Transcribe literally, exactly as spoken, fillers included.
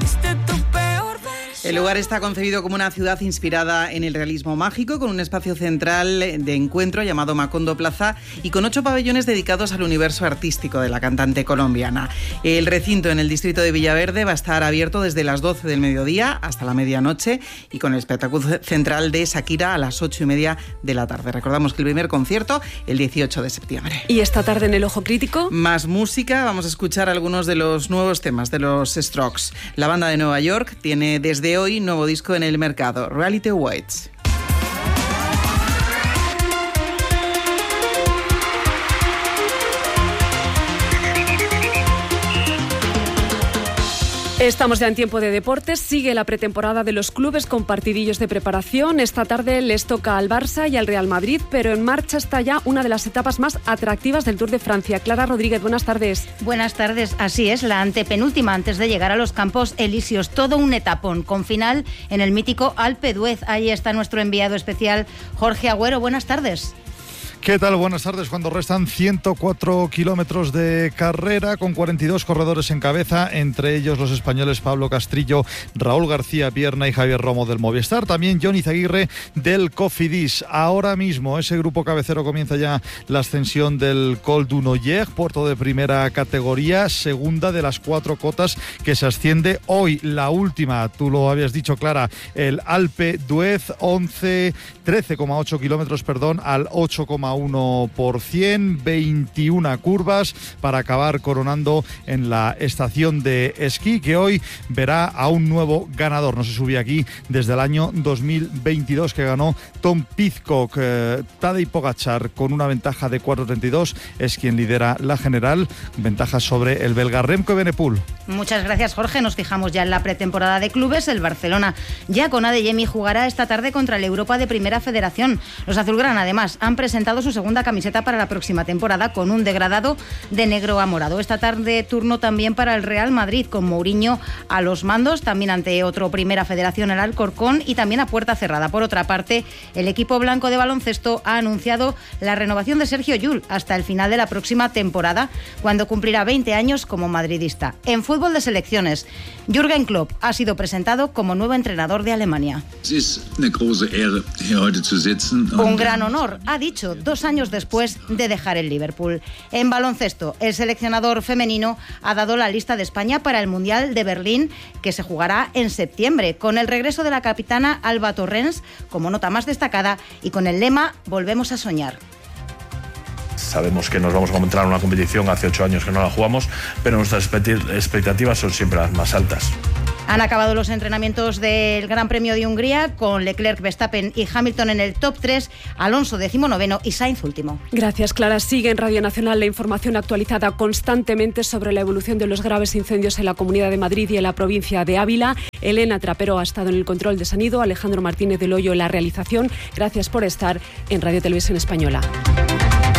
fuiste tu peor versión. El lugar está concebido como una ciudad inspirada en el realismo mágico, con un espacio central de encuentro llamado Macondo Plaza y con ocho pabellones dedicados al universo artístico de la cantante colombiana. El recinto en el distrito de Villaverde va a estar abierto desde las doce del mediodía hasta la medianoche y con el espectáculo central de Shakira a las ocho y media de la tarde. Recordamos que el primer concierto el dieciocho de septiembre. ¿Y esta tarde en el Ojo Crítico? Más música, vamos a escuchar algunos de los nuevos temas de los Strokes. La banda de Nueva York tiene desde hoy nuevo disco en el mercado, Reality Awaits. Estamos ya en tiempo de deportes, sigue la pretemporada de los clubes con partidillos de preparación. Esta tarde les toca al Barça y al Real Madrid, pero en marcha está ya una de las etapas más atractivas del Tour de Francia. Clara Rodríguez, buenas tardes. Buenas tardes, así es, la antepenúltima antes de llegar a los Campos Elíseos, todo un etapón, con final en el mítico Alpe d'Huez. Ahí está nuestro enviado especial, Jorge Agüero, buenas tardes. ¿Qué tal? Buenas tardes. Cuando restan ciento cuatro kilómetros de carrera con cuarenta y dos corredores en cabeza, entre ellos los españoles Pablo Castrillo, Raúl García Pierna y Javier Romo del Movistar, también Johnny Zaguirre del Cofidis. Ahora mismo ese grupo cabecero comienza ya la ascensión del Col du Noyer, puerto de primera categoría, segunda de las cuatro cotas que se asciende hoy. La última, tú lo habías dicho, Clara, el Alpe d'Huez, once, trece coma ocho kilómetros, perdón, al ocho coma uno por ciento, veintiuna curvas para acabar coronando en la estación de esquí que hoy verá a un nuevo ganador. No se subía aquí desde el año dos mil veintidós, que ganó Tom Pidcock. Eh, Tadej Pogačar, con una ventaja de cuatro treinta y dos, es quien lidera la general, ventaja sobre el belga Remco Evenepoel. Muchas gracias, Jorge. Nos fijamos ya en la pretemporada de clubes. El Barcelona, ya con Adeyemi, jugará esta tarde contra el Europa de Primera Federación. Los azulgrana, además, han presentado su segunda camiseta para la próxima temporada con un degradado de negro a morado. Esta tarde turno también para el Real Madrid, con Mourinho a los mandos, también ante otro Primera Federación, el Alcorcón, y también a puerta cerrada. Por otra parte, el equipo blanco de baloncesto ha anunciado la renovación de Sergio Llull hasta el final de la próxima temporada, cuando cumplirá veinte años como madridista. En fútbol de selecciones, Jürgen Klopp ha sido presentado como nuevo entrenador de Alemania. Un gran honor, ha dicho, dos años después de dejar el Liverpool. En baloncesto, el seleccionador femenino ha dado la lista de España para el Mundial de Berlín, que se jugará en septiembre, con el regreso de la capitana Alba Torrens como nota más destacada y con el lema "Volvemos a soñar". Sabemos que nos vamos a encontrar en una competición, hace ocho años que no la jugamos, pero nuestras expectativas son siempre las más altas. Han acabado los entrenamientos del Gran Premio de Hungría con Leclerc, Verstappen y Hamilton en el top tres, Alonso decimonoveno y Sainz último. Gracias, Clara. Sigue en Radio Nacional la información actualizada constantemente sobre la evolución de los graves incendios en la Comunidad de Madrid y en la provincia de Ávila. Elena Trapero ha estado en el control de sonido, Alejandro Martínez del Hoyo en la realización. Gracias por estar en Radio Televisión Española.